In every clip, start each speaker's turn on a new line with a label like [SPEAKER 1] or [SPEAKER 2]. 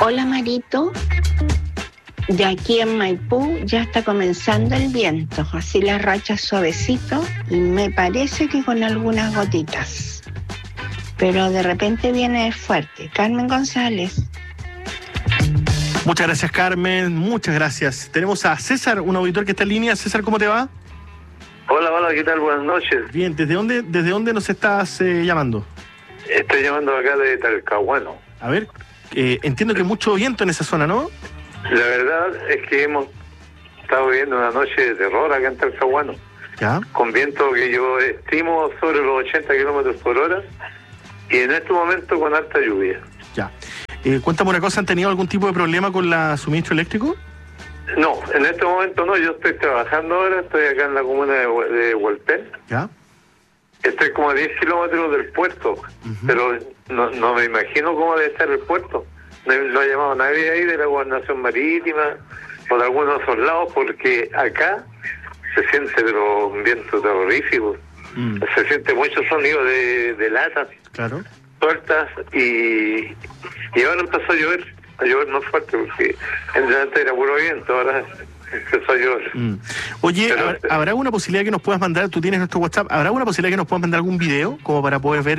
[SPEAKER 1] Hola Marito, de aquí en Maipú ya está comenzando el viento, así las rachas suavecito y me parece que con algunas gotitas, pero de repente viene fuerte. Carmen González.
[SPEAKER 2] Muchas gracias, Carmen, muchas gracias. Tenemos a César, un auditor que está en línea. César, ¿cómo te va?
[SPEAKER 3] Hola, ¿qué tal? Buenas noches.
[SPEAKER 2] Bien, ¿desde dónde nos estás llamando?
[SPEAKER 3] Estoy llamando acá de Talcahuano.
[SPEAKER 2] A ver, entiendo que hay mucho viento en esa zona, ¿no?
[SPEAKER 3] La verdad es que hemos estado viviendo una noche de terror acá en Talcahuano.
[SPEAKER 2] ¿Ya?
[SPEAKER 3] Con viento que yo estimo sobre los 80 kilómetros por hora y en este momento con alta lluvia.
[SPEAKER 2] Ya. Cuéntame una cosa, ¿han tenido algún tipo de problema con el suministro eléctrico?
[SPEAKER 3] No, en este momento no, yo estoy trabajando ahora, estoy acá en la comuna de Hualpén.
[SPEAKER 2] ¿Ya?
[SPEAKER 3] Estoy como a 10 kilómetros del puerto, pero no me imagino cómo debe estar el puerto. No ha llamado nadie ahí de la Gobernación Marítima o de algunos otros lados, porque acá se siente pero un viento terrorífico. Se siente mucho sonido de latas,
[SPEAKER 2] claro,
[SPEAKER 3] sueltas, y ahora empezó a llover más fuerte, porque antes era puro viento, ahora empezó a llover.
[SPEAKER 2] Oye,
[SPEAKER 3] pero,
[SPEAKER 2] ¿habrá alguna posibilidad que nos puedas mandar, tú tienes nuestro WhatsApp, ¿habrá alguna posibilidad que nos puedas mandar algún video como para poder ver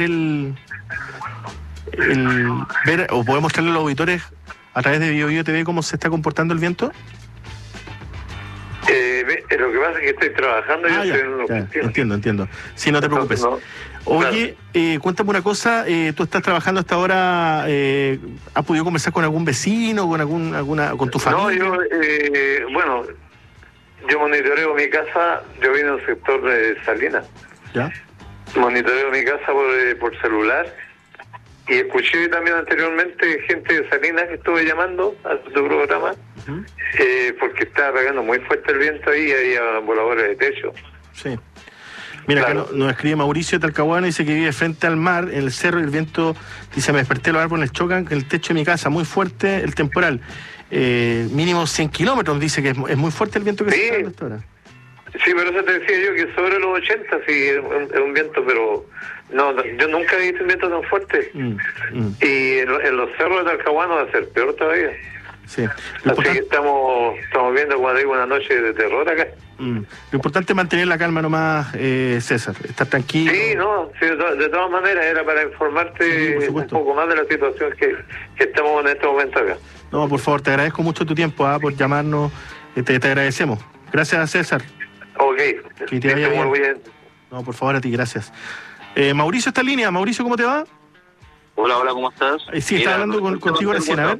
[SPEAKER 2] ver o poder mostrarle a los auditores a través de BioBio TV cómo se está comportando el viento?
[SPEAKER 3] Lo que pasa es que estoy trabajando y estoy en una oficina.
[SPEAKER 2] Entiendo. Sí, no te preocupes.
[SPEAKER 3] No,
[SPEAKER 2] oye, claro. Cuéntame una cosa, tú estás trabajando hasta ahora, ¿has podido conversar con algún vecino, con tu familia?
[SPEAKER 3] No, yo monitoreo mi casa, yo vine del sector de Salinas.
[SPEAKER 2] ¿Ya?
[SPEAKER 3] Monitoreo mi casa por celular y escuché también anteriormente gente de Salinas que estuve llamando a tu programa. Porque estaba pegando muy fuerte el viento ahí y había voladores de techo.
[SPEAKER 2] Sí. Mira, claro. Acá nos escribe Mauricio de Talcahuano, dice que vive frente al mar, en el cerro, y el viento, dice, me desperté, los árboles chocan en el techo de mi casa, muy fuerte el temporal. Mínimo 100 kilómetros, dice que es muy fuerte el viento que se está dando hasta ahora.
[SPEAKER 3] Sí, pero eso te decía yo, que sobre los 80 sí es un viento, pero yo nunca he visto un viento tan fuerte. Y en los cerros de Talcahuano va a ser peor todavía.
[SPEAKER 2] Sí.
[SPEAKER 3] Así que estamos viendo, como digo, una noche de terror acá.
[SPEAKER 2] Lo importante es mantener la calma nomás, César, estar tranquilo.
[SPEAKER 3] Sí, de todas maneras era para informarte un poco más de la situación que estamos en este momento acá.
[SPEAKER 2] No, por favor, te agradezco mucho tu tiempo por llamarnos, te agradecemos. Gracias, César.
[SPEAKER 3] Ok,
[SPEAKER 2] que te vaya
[SPEAKER 3] muy bien.
[SPEAKER 2] No, por favor, a ti, gracias. Mauricio está en línea. Mauricio, ¿cómo te va?
[SPEAKER 4] Hola, ¿cómo estás?
[SPEAKER 2] Sí, estaba hablando contigo recién, a ver.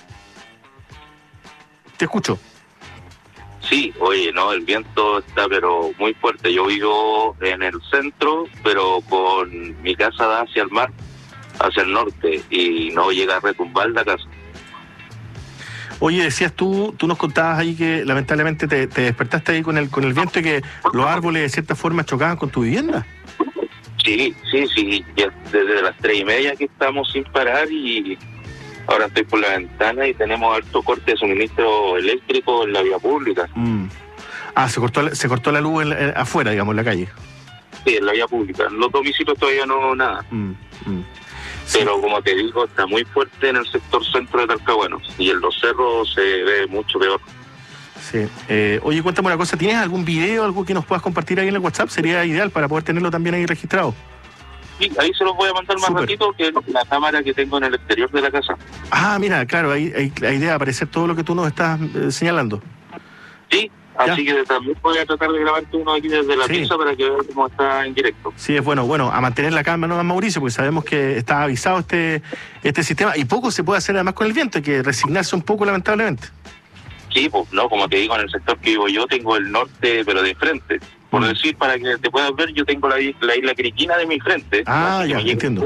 [SPEAKER 2] Te escucho.
[SPEAKER 4] Sí, oye, no, el viento está pero muy fuerte. Yo vivo en el centro, pero con mi casa da hacia el mar, hacia el norte, y no llega a retumbar la casa.
[SPEAKER 2] Oye, decías tú nos contabas ahí que lamentablemente te despertaste ahí con el viento y que los árboles de cierta forma chocaban con tu vivienda.
[SPEAKER 4] Sí, ya desde las 3:30 que estamos sin parar, y ahora estoy por la ventana y tenemos alto corte de suministro eléctrico en la vía pública.
[SPEAKER 2] Se cortó la luz afuera, digamos, en la calle.
[SPEAKER 4] Sí, en la vía pública. En los domicilios todavía no nada.
[SPEAKER 2] Sí.
[SPEAKER 4] Pero como te digo, está muy fuerte en el sector centro de Talcahuano, y en los cerros se ve mucho peor.
[SPEAKER 2] Sí. Oye, cuéntame una cosa, ¿tienes algún video, algo que nos puedas compartir ahí en el WhatsApp? Sería ideal para poder tenerlo también ahí registrado.
[SPEAKER 4] Sí, ahí se los voy a mandar más ratito, que es la cámara que tengo en el exterior de la casa.
[SPEAKER 2] Mira, claro, ahí la idea de aparecer todo lo que tú nos estás señalando.
[SPEAKER 4] Sí, así que también voy a tratar de grabarte uno aquí desde la pieza para que veas cómo está en directo.
[SPEAKER 2] Sí, es bueno, a mantener la calma, ¿no, Mauricio? Porque sabemos que está avisado este sistema, y poco se puede hacer además con el viento, hay que resignarse un poco, lamentablemente.
[SPEAKER 4] Sí, pues no, como te digo, en el sector que vivo yo tengo el norte, pero de frente. Por decir, para que te puedas ver, yo tengo la isla Quiriquina de mi frente.
[SPEAKER 2] Ya, entiendo.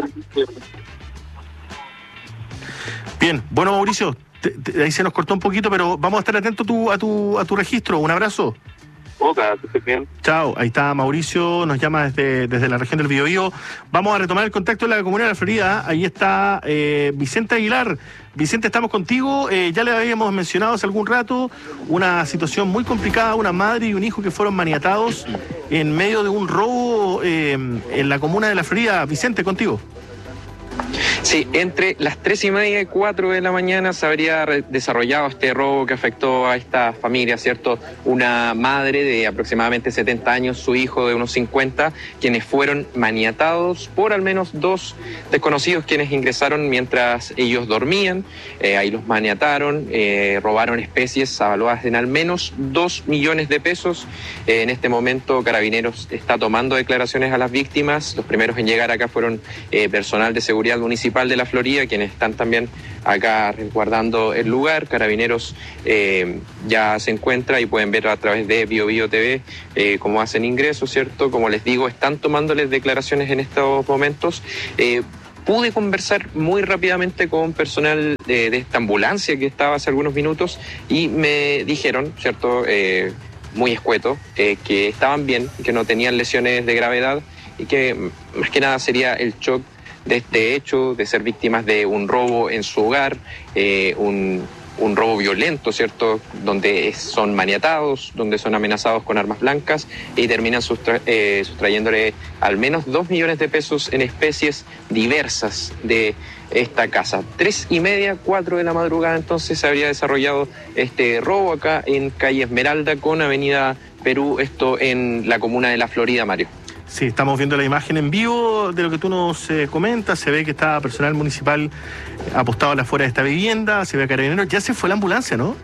[SPEAKER 2] Bien, bueno, Mauricio, ahí se nos cortó un poquito, pero vamos a estar atentos a tu registro. Un abrazo.
[SPEAKER 4] Oca, que estés bien.
[SPEAKER 2] Chao, ahí está Mauricio, nos llama desde la región del Biobío. Vamos a retomar el contacto en la Comuna de la Florida. Ahí está Vicente Aguilar. Vicente, estamos contigo. Ya le habíamos mencionado hace algún rato una situación muy complicada, una madre y un hijo que fueron maniatados en medio de un robo en la Comuna de la Florida. Vicente, contigo.
[SPEAKER 5] Sí, entre las 3:30 y 4 de la mañana se habría desarrollado este robo que afectó a esta familia, ¿cierto? Una madre de aproximadamente 70 años, su hijo de unos 50, quienes fueron maniatados por al menos 2 desconocidos quienes ingresaron mientras ellos dormían. Ahí los maniataron, robaron especies avaluadas en al menos 2 millones de pesos. En este momento Carabineros está tomando declaraciones a las víctimas. Los primeros en llegar acá fueron personal de seguridad municipal de la Florida, quienes están también acá resguardando el lugar. Carabineros ya se encuentra y pueden ver a través de BioBio TV cómo hacen ingresos, ¿cierto? Como les digo, están tomándoles declaraciones en estos momentos. Pude conversar muy rápidamente con personal de esta ambulancia que estaba hace algunos minutos y me dijeron, ¿cierto?, muy escueto, que estaban bien, que no tenían lesiones de gravedad y que más que nada sería el shock de este hecho, de ser víctimas de un robo en su hogar, un robo violento, ¿cierto?, donde son maniatados, donde son amenazados con armas blancas y terminan sustrayéndole al menos 2 millones de pesos en especies diversas de esta casa. 3:30, 4 de la madrugada entonces se habría desarrollado este robo acá en calle Esmeralda con avenida Perú, esto en la comuna de La Florida, Mario.
[SPEAKER 2] Sí, estamos viendo la imagen en vivo de lo que tú nos comentas. Se ve que está personal municipal apostado a la afuera de esta vivienda. Se ve a Carabineros. Ya se fue la ambulancia, ¿no?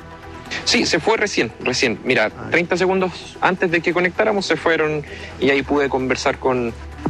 [SPEAKER 5] Sí, se fue recién. Mira, 30 segundos antes de que conectáramos se fueron y ahí pude conversar con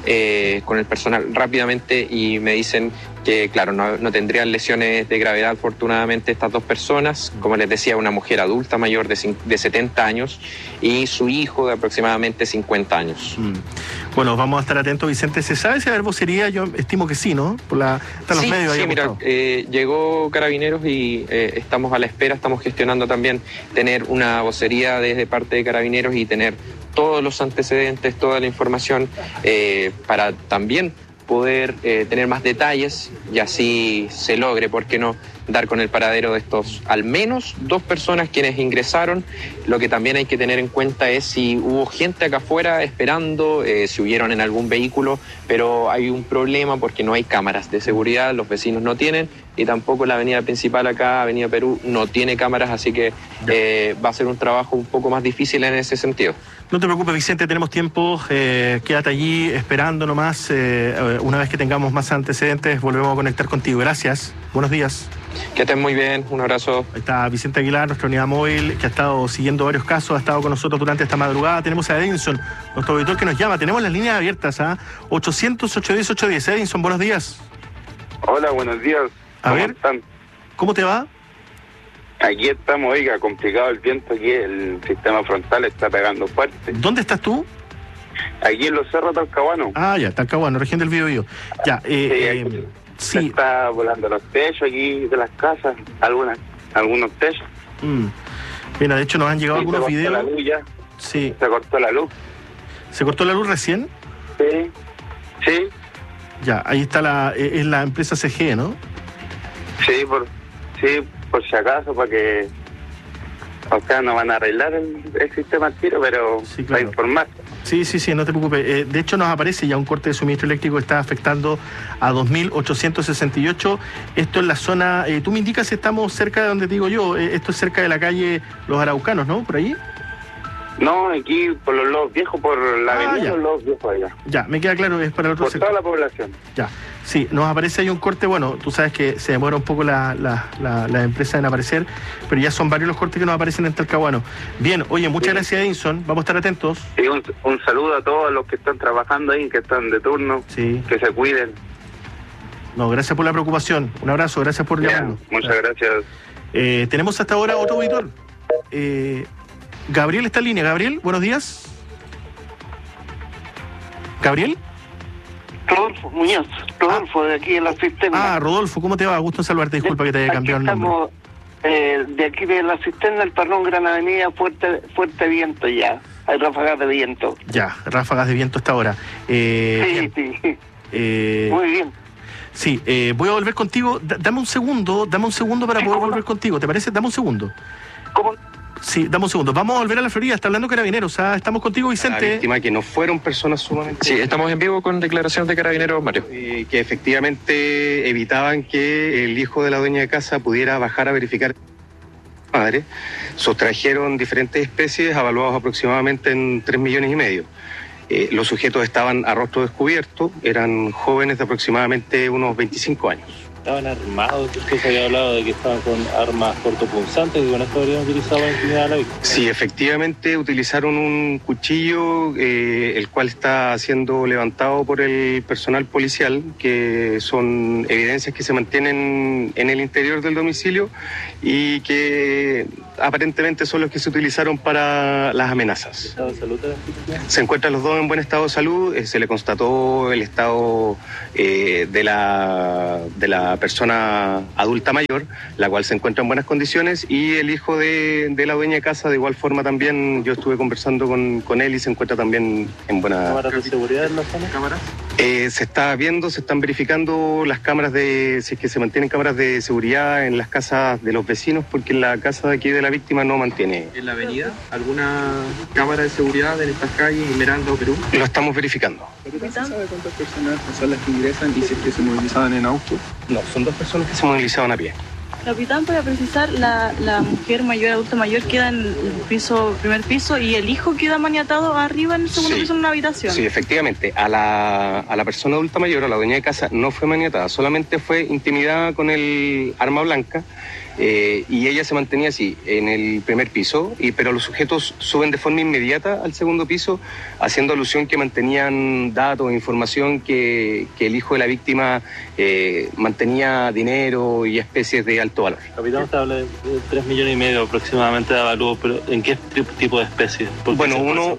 [SPEAKER 5] el personal rápidamente y me dicen que, claro, no tendrían lesiones de gravedad, afortunadamente, estas 2 personas. Como les decía, una mujer adulta mayor de 70 años y su hijo de aproximadamente 50 años.
[SPEAKER 2] Bueno, vamos a estar atentos, Vicente. ¿Se sabe si hay vocería? Yo estimo que sí, ¿no? Están los medios ahí.
[SPEAKER 5] Sí, mira, llegó Carabineros y estamos a la espera, estamos gestionando también tener una vocería desde parte de Carabineros y tener todos los antecedentes, toda la información para también poder tener más detalles y así se logre, ¿por qué no?, dar con el paradero de estos al menos 2 personas quienes ingresaron. Lo que también hay que tener en cuenta es si hubo gente acá afuera esperando, si huyeron en algún vehículo, pero hay un problema porque no hay cámaras de seguridad, los vecinos no tienen y tampoco la avenida principal acá, Avenida Perú, no tiene cámaras, así que va a ser un trabajo un poco más difícil en ese sentido.
[SPEAKER 2] No te preocupes, Vicente, tenemos tiempo, quédate allí esperando nomás. Una vez que tengamos más antecedentes volvemos a conectar contigo. Gracias, buenos días.
[SPEAKER 5] Que estén muy bien, un abrazo.
[SPEAKER 2] Ahí está Vicente Aguilar, nuestra unidad móvil, que ha estado siguiendo varios casos, ha estado con nosotros durante esta madrugada. Tenemos a Edinson, nuestro auditor que nos llama. Tenemos las líneas abiertas a 800-810-810. Edinson, buenos días.
[SPEAKER 6] Hola, buenos días.
[SPEAKER 2] A ver,
[SPEAKER 6] están?
[SPEAKER 2] ¿Cómo te va?
[SPEAKER 6] Aquí estamos, oiga, complicado el viento aquí, el sistema frontal está pegando fuerte.
[SPEAKER 2] ¿Dónde estás tú?
[SPEAKER 6] Aquí en los cerros de Talcahuano.
[SPEAKER 2] Ah, ya, Talcahuano, región del Biobío. Ya,
[SPEAKER 6] sí. Está volando los techos aquí de las casas, algunos techos.
[SPEAKER 2] Mira, de hecho nos han llegado algunos videos.
[SPEAKER 6] La luz ya.
[SPEAKER 2] Sí.
[SPEAKER 6] Se cortó la luz.
[SPEAKER 2] ¿Se cortó la luz recién?
[SPEAKER 6] Sí.
[SPEAKER 2] Ya, ahí está es la empresa CG, ¿no?
[SPEAKER 6] Sí, por si acaso, para que acá no van a arreglar el sistema al tiro, pero
[SPEAKER 2] sí, claro,
[SPEAKER 6] para informar.
[SPEAKER 2] Sí, no te preocupes. De hecho, nos aparece ya un corte de suministro eléctrico que está afectando a 2.868. Esto es la zona... tú me indicas si estamos cerca de donde te digo yo. Esto es cerca de la calle Los Araucanos, ¿no? ¿Por ahí?
[SPEAKER 6] No, aquí por los Lobos Viejos, por la avenida Los Lobos Viejos allá.
[SPEAKER 2] Ya, me queda claro, es para el otro sector.
[SPEAKER 6] Por toda la población.
[SPEAKER 2] Ya, sí, nos aparece ahí un corte. Bueno, tú sabes que se demora un poco la empresa en aparecer, pero ya son varios los cortes que nos aparecen en Talcahuano. Bien, oye, muchas gracias, Edinson. Vamos a estar atentos.
[SPEAKER 6] Sí, un saludo a todos los que están trabajando ahí, que están de turno.
[SPEAKER 2] Sí.
[SPEAKER 6] Que se cuiden.
[SPEAKER 2] No, gracias por la preocupación. Un abrazo, gracias por llamarnos.
[SPEAKER 6] Muchas gracias.
[SPEAKER 2] Tenemos hasta ahora otro auditor. Gabriel está en línea. Gabriel, buenos días. ¿Gabriel?
[SPEAKER 7] Rodolfo Muñoz, Rodolfo de aquí de la cisterna.
[SPEAKER 2] Rodolfo, ¿cómo te va? Gusto en saludarte, disculpa que te haya cambiado el nombre.
[SPEAKER 7] Estamos de aquí de la cisterna, el Parrón Gran Avenida, fuerte viento ya, hay ráfagas de viento.
[SPEAKER 2] Ya, ráfagas de viento hasta ahora.
[SPEAKER 7] Sí. Muy bien.
[SPEAKER 2] Sí, voy a volver contigo, dame un segundo para poder volver contigo, ¿te parece? Dame un segundo.
[SPEAKER 7] ¿Cómo?
[SPEAKER 2] Sí, dame un segundo. Vamos a volver a la Florida. Está hablando Carabineros. Estamos contigo, Vicente.
[SPEAKER 8] La víctima que no fueron personas sumamente...
[SPEAKER 5] Sí, estamos en vivo con declaraciones de Carabineros, Mario.
[SPEAKER 8] Que efectivamente evitaban que el hijo de la dueña de casa pudiera bajar a verificar a la madre. Sustrajeron diferentes especies avaluados aproximadamente en 3,5 millones. Los sujetos estaban a rostro descubierto, eran jóvenes de aproximadamente unos 25 años.
[SPEAKER 9] ¿Estaban armados? Usted se había hablado de que estaban con armas cortopunzantes y con esto habrían utilizado para intimidar a la víctima.
[SPEAKER 8] Sí, efectivamente utilizaron un cuchillo, el cual está siendo levantado por el personal policial, que son evidencias que se mantienen en el interior del domicilio y que aparentemente son los que se utilizaron para las amenazas.
[SPEAKER 9] ¿Estado de salud de la víctima?
[SPEAKER 8] Se encuentran los dos en buen estado de salud, se le constató el estado de la persona adulta mayor, la cual se encuentra en buenas condiciones, y el hijo de la dueña de casa, de igual forma también, yo estuve conversando con él y se encuentra también en buena...
[SPEAKER 9] ¿Cámaras de seguridad en la zona? ¿Cámaras?
[SPEAKER 8] Se está viendo, se están verificando las cámaras si es que se mantienen cámaras de seguridad en las casas de los vecinos, porque en la casa de aquí de la víctima no mantiene.
[SPEAKER 5] ¿En la avenida alguna cámara de seguridad en estas calles, Esmeralda o Perú?
[SPEAKER 8] Lo estamos verificando.
[SPEAKER 10] ¿Se sabe cuántas personas son las que ingresan y si es que se movilizaban en auto?
[SPEAKER 8] No, son 2 personas que se movilizaban a pie.
[SPEAKER 11] Capitán, para precisar, la mujer mayor, adulta mayor, queda en el primer piso y el hijo queda maniatado arriba en el segundo piso en una habitación.
[SPEAKER 8] Sí, efectivamente. A la persona adulta mayor, a la dueña de casa, no fue maniatada, solamente fue intimidada con el arma blanca. Y ella se mantenía así en el primer piso, pero los sujetos suben de forma inmediata al segundo piso, haciendo alusión que mantenían datos, información que el hijo de la víctima mantenía dinero y especies de alto valor.
[SPEAKER 9] Capitán, usted habla de 3,5 millones aproximadamente de avalúo, pero ¿en qué tipo de especies?
[SPEAKER 8] Bueno, uno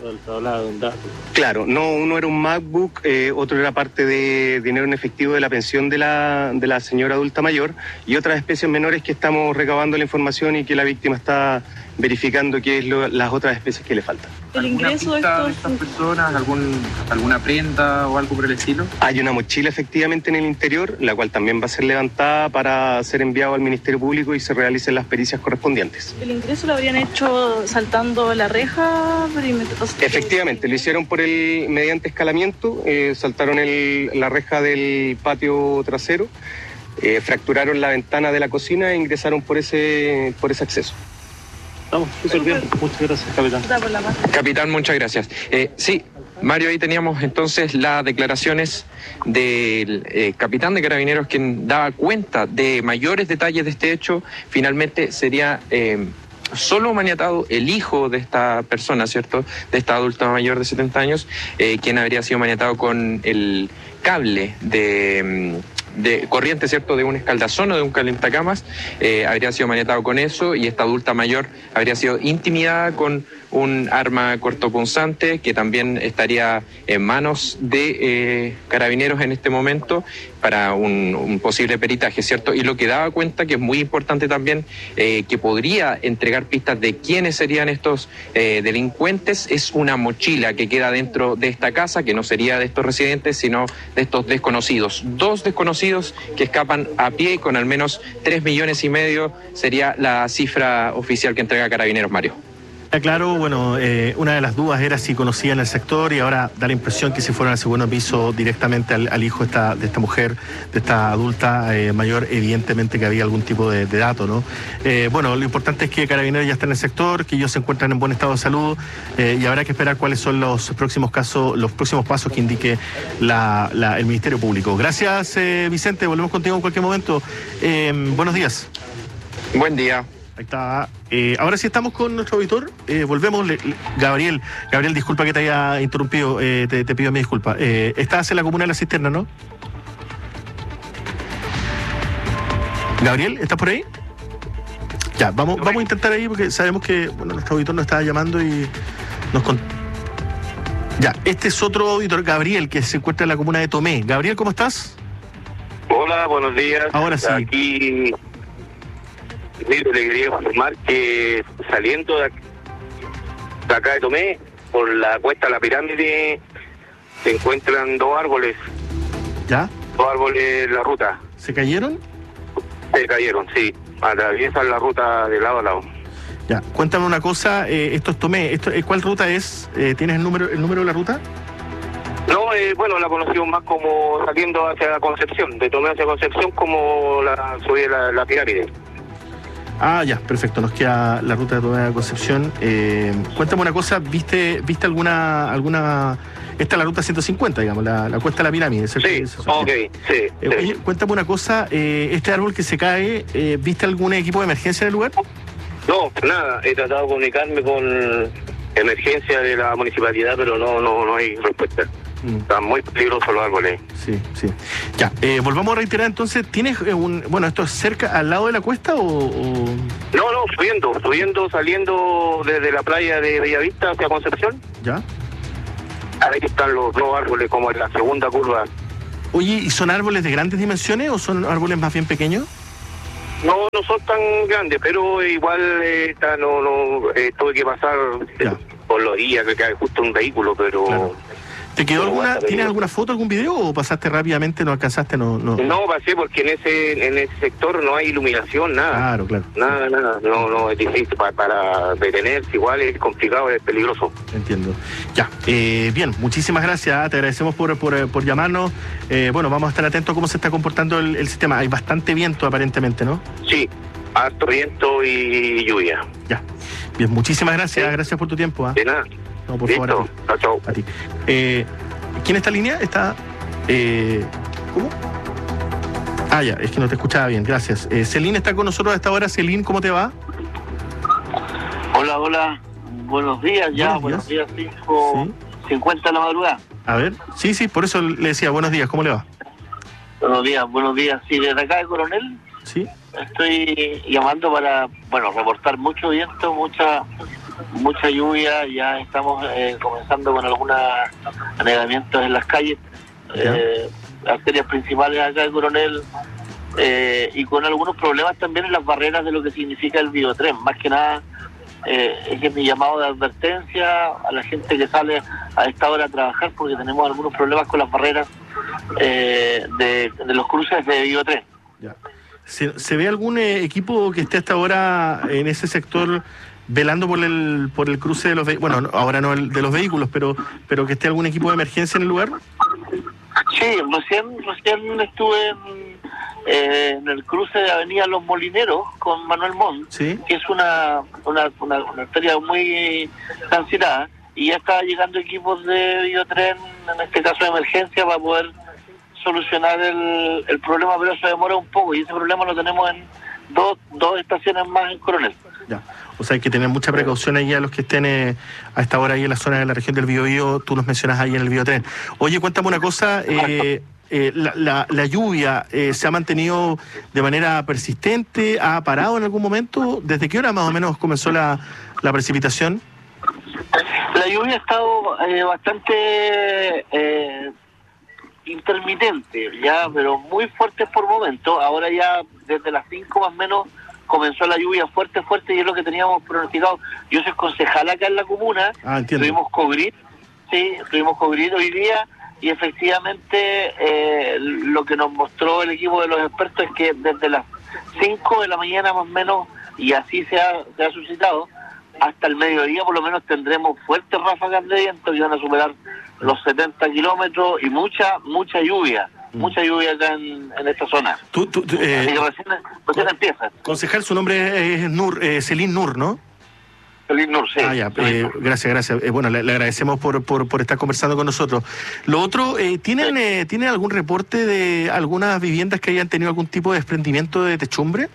[SPEAKER 8] era un MacBook, otro era parte de dinero en efectivo de la pensión de la señora adulta mayor, y otras especies menores que estamos recabando la información y que la víctima está verificando qué es las otras especies que le faltan.
[SPEAKER 11] ¿El ingreso de
[SPEAKER 5] estas personas, alguna prenda o algo por el estilo?
[SPEAKER 8] Hay una mochila efectivamente en el interior, la cual también va a ser levantada para ser enviado al Ministerio Público y se realicen las pericias correspondientes.
[SPEAKER 11] ¿El ingreso lo habrían hecho saltando la reja?
[SPEAKER 8] Efectivamente, lo hicieron mediante escalamiento, saltaron la reja del patio trasero, fracturaron la ventana de la cocina e ingresaron por ese acceso.
[SPEAKER 9] Estamos súper bien. Muchas gracias, capitán.
[SPEAKER 5] Capitán, muchas gracias. Sí, Mario, ahí teníamos entonces las declaraciones del capitán de Carabineros, quien daba cuenta de mayores detalles de este hecho. Finalmente sería solo maniatado el hijo de esta persona, ¿cierto?, de esta adulta mayor de 70 años, quien habría sido maniatado con el cable de corriente, ¿cierto?, de un escaldazón o de un calentacamas, habría sido maniatado con eso, y esta adulta mayor habría sido intimidada con un arma cortopunzante que también estaría en manos de Carabineros en este momento para un posible peritaje, ¿cierto? Y lo que daba cuenta, que es muy importante también, que podría entregar pistas de quiénes serían estos delincuentes, es una mochila que queda dentro de esta casa, que no sería de estos residentes, sino de estos desconocidos. 2 desconocidos que escapan a pie con al menos 3,5 millones sería la cifra oficial que entrega Carabineros, Mario.
[SPEAKER 2] Claro, bueno, una de las dudas era si conocían el sector, y ahora da la impresión que si fueron al segundo piso directamente al hijo de esta mujer, de esta adulta mayor, evidentemente que había algún tipo de dato, ¿no? Bueno, lo importante es que Carabineros ya está en el sector, que ellos se encuentran en buen estado de salud, y habrá que esperar cuáles son los próximos pasos que indique el Ministerio Público. Gracias, Vicente, volvemos contigo en cualquier momento. Buenos días.
[SPEAKER 5] Buen día.
[SPEAKER 2] Ahí está. Ahora sí estamos con nuestro auditor. Volvemos. Gabriel, disculpa que te haya interrumpido. Te pido mi disculpa. Estás en la comuna de La Cisterna, ¿no? Gabriel, ¿estás por ahí? Ya, vamos a intentar ahí porque sabemos que nuestro auditor nos estaba llamando y Ya, este es otro auditor, Gabriel, que se encuentra en la comuna de Tomé. Gabriel, ¿cómo estás?
[SPEAKER 4] Hola, buenos días.
[SPEAKER 2] Ahora sí.
[SPEAKER 4] Aquí... Mire, le quería informar que saliendo de acá de Tomé, por la cuesta de la pirámide, se encuentran 2 árboles.
[SPEAKER 2] ¿Ya?
[SPEAKER 4] 2 árboles en la ruta.
[SPEAKER 2] ¿Se cayeron?
[SPEAKER 4] Se cayeron, sí. Atraviesan la ruta de lado a lado.
[SPEAKER 2] Ya, cuéntame una cosa, esto es Tomé, ¿cuál ruta es? ¿Tienes el número de la ruta?
[SPEAKER 12] No, bueno, la conocimos más como saliendo hacia Concepción, de Tomé hacia Concepción, como subir la pirámide.
[SPEAKER 2] Ah, ya, perfecto, nos queda la ruta de Tomé a Concepción. Cuéntame una cosa, ¿viste alguna... Esta es la ruta 150, digamos, la cuesta de la pirámide, ¿cierto?
[SPEAKER 12] Sí, ok, sí.
[SPEAKER 2] Oye, cuéntame una cosa, este árbol que se cae, ¿viste algún equipo de emergencia en el lugar?
[SPEAKER 12] No, nada, he tratado de comunicarme con emergencia de la municipalidad, pero no hay respuesta. Están muy peligrosos los árboles.
[SPEAKER 2] Sí. Ya, volvamos a reiterar entonces, ¿tienes bueno, esto es cerca, al lado de la cuesta o...?
[SPEAKER 12] No, subiendo, saliendo desde la playa de Bellavista hacia Concepción.
[SPEAKER 2] Ya.
[SPEAKER 12] Ahí están los dos árboles como en la segunda curva.
[SPEAKER 2] Oye, ¿y son árboles de grandes dimensiones o son árboles más bien pequeños?
[SPEAKER 12] No son tan grandes, pero igual tuve que pasar por los días que cae justo un vehículo, pero... Claro.
[SPEAKER 2] ¿Te quedó alguna, tienes alguna foto, algún video o pasaste rápidamente, no alcanzaste, no?
[SPEAKER 12] No, pasé porque en ese sector no hay iluminación, nada.
[SPEAKER 2] Claro.
[SPEAKER 12] Nada, no, es difícil para detenerse, igual es complicado, es peligroso.
[SPEAKER 2] Entiendo. Ya, bien, muchísimas gracias, te agradecemos por llamarnos. Bueno, vamos a estar atentos a cómo se está comportando el sistema. Hay bastante viento aparentemente, ¿no?
[SPEAKER 12] Sí, harto viento y lluvia.
[SPEAKER 2] Ya, bien, muchísimas gracias, gracias por tu tiempo.
[SPEAKER 12] De nada.
[SPEAKER 2] No, por
[SPEAKER 12] Listo.
[SPEAKER 2] favor,
[SPEAKER 12] Chao.
[SPEAKER 2] a ti. ¿Quién está en línea? Está... ¿Cómo? Ah, ya, es que no te escuchaba bien, gracias. Celín está con nosotros a esta hora. Celín, ¿cómo te va?
[SPEAKER 13] Hola, buenos días ya, buenos días, 5:50 de la madrugada.
[SPEAKER 2] A ver, sí, por eso le decía, buenos días, ¿cómo le va?
[SPEAKER 13] Buenos días, sí, desde acá de Coronel.
[SPEAKER 2] Sí.
[SPEAKER 13] Estoy llamando para, reportar mucho viento, mucha lluvia, ya estamos comenzando con algunos anegamientos en las calles, arterias principales acá de Coronel, y con algunos problemas también en las barreras de lo que significa el biotren. Más que nada, es mi llamado de advertencia a la gente que sale a esta hora a trabajar, porque tenemos algunos problemas con las barreras de los cruces de biotren.
[SPEAKER 2] Ya. ¿Se ve algún equipo que esté hasta ahora en ese sector velando por el cruce de los vehículos? Bueno, ahora no de los vehículos, pero que esté algún equipo de emergencia en el lugar.
[SPEAKER 13] Sí, recién estuve en el cruce de Avenida Los Molineros con Manuel Montt, que es una arteria muy transitada, y ya está llegando equipos de biotren, en este caso de emergencia, para poder solucionar el problema, pero eso demora un poco, y ese problema lo tenemos en dos estaciones más en Coronel.
[SPEAKER 2] Ya. O sea, hay que tener mucha precaución ahí a los que estén a esta hora ahí en la zona de la región del Biobío. Tú nos mencionas ahí en el biotren. Oye, cuéntame una cosa, la lluvia ¿se ha mantenido de manera persistente? ¿Ha parado en algún momento? ¿Desde qué hora más o menos comenzó la precipitación?
[SPEAKER 13] La lluvia ha estado bastante intermitente, ya, pero muy fuerte por momentos. Ahora ya desde las 5 más o menos comenzó la lluvia fuerte, y es lo que teníamos pronosticado. Yo soy concejal acá en la comuna, tuvimos COVID hoy día, y efectivamente lo que nos mostró el equipo de los expertos es que desde las 5 de la mañana más o menos, y así se ha suscitado, hasta el mediodía por lo menos tendremos fuertes ráfagas de viento que van a superar los 70 kilómetros y mucha lluvia. Mucha lluvia acá en esta zona. Recién empieza.
[SPEAKER 2] Concejal, su nombre es Celín Nur, ¿no?
[SPEAKER 13] Celín Nur, sí.
[SPEAKER 2] Ah, ya, gracias. Bueno, le agradecemos por estar conversando con nosotros. Lo otro, ¿tienen algún reporte de algunas viviendas que hayan tenido algún tipo de desprendimiento de techumbre?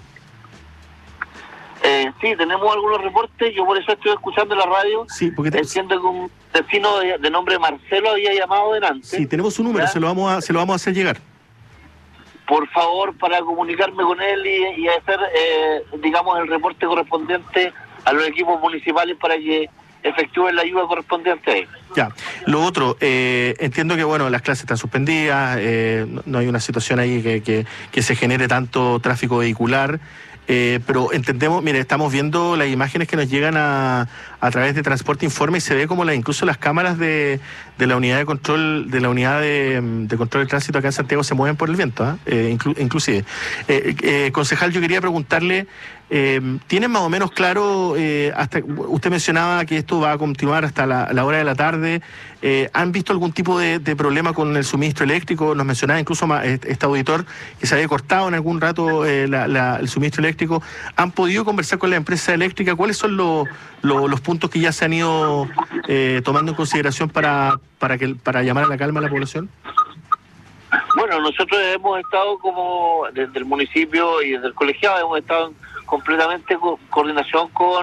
[SPEAKER 13] Sí, tenemos algunos reportes. Yo por eso estoy escuchando la radio.
[SPEAKER 2] Sí, porque
[SPEAKER 13] entiendo que un vecino de nombre Marcelo había llamado delante.
[SPEAKER 2] Sí, tenemos su número, se lo vamos a hacer llegar.
[SPEAKER 13] Por favor, para comunicarme con él y hacer, el reporte correspondiente a los equipos municipales para que efectúen la ayuda correspondiente ahí.
[SPEAKER 2] Ya, lo otro, entiendo que las clases están suspendidas, no hay una situación ahí que se genere tanto tráfico vehicular. Pero entendemos, estamos viendo las imágenes que nos llegan a a través de Transporte Informa y se ve como incluso las cámaras de la unidad de control de control del tránsito acá en Santiago se mueven por el viento, inclusive. Concejal, yo quería preguntarle, ¿tienen más o menos claro, hasta usted mencionaba que esto va a continuar hasta la hora de la tarde? ¿Han visto algún tipo de problema con el suministro eléctrico? Nos mencionaba incluso este auditor que se había cortado en algún rato el suministro eléctrico. ¿Han podido conversar con la empresa eléctrica? ¿Cuáles son los puntos que ya se han ido tomando en consideración para llamar a la calma a la población?
[SPEAKER 13] Bueno, nosotros hemos estado como desde el municipio y desde el colegiado hemos estado completamente en coordinación con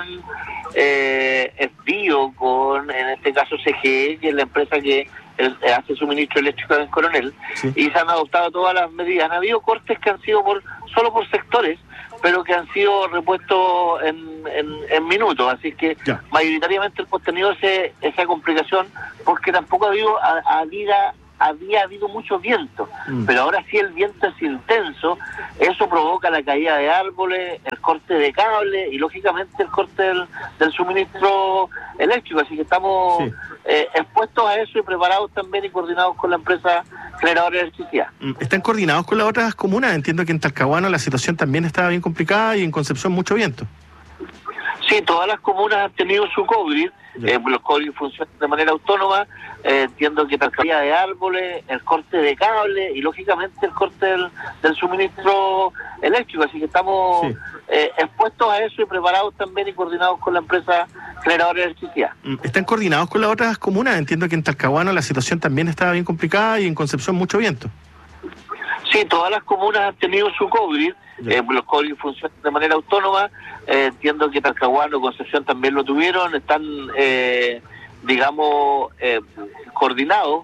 [SPEAKER 13] FBIO, con en este caso CGE, que es la empresa que hace suministro eléctrico en Coronel, sí. Y se han adoptado todas las medidas. Han habido cortes que han sido solo por sectores, pero que han sido repuestos en minutos, así que ya. Mayoritariamente hemos tenido esa complicación porque tampoco había habido mucho viento, pero ahora sí el viento es intenso, eso provoca la caída de árboles, el corte de cable y lógicamente el corte del suministro eléctrico, así que estamos expuestos a eso y preparados también y coordinados con la empresa generadora de electricidad.
[SPEAKER 2] ¿Están coordinados con las otras comunas? Entiendo que en Talcahuano la situación también está bien complicada y en Concepción mucho viento.
[SPEAKER 13] Sí, todas las comunas han tenido su COVID, los COVID funcionan de manera autónoma, entiendo que la caída de árboles, el corte de cable y lógicamente el corte del suministro eléctrico, así que estamos expuestos a eso y preparados también y coordinados con la empresa generadora de electricidad.
[SPEAKER 2] ¿Están coordinados con las otras comunas? Entiendo que en Talcahuano la situación también está bien complicada y en Concepción mucho viento.
[SPEAKER 13] Sí, todas las comunas han tenido su COVID, los COVID funcionan de manera autónoma, entiendo que Talcahuano, Concepción también lo tuvieron, están, coordinados